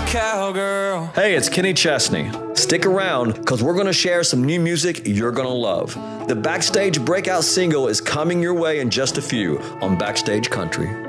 cowgirl. Hey, it's Kenny Chesney. Stick around, because we're going to share some new music you're going to love. The Backstage breakout single is coming your way in just a few on Backstage Country.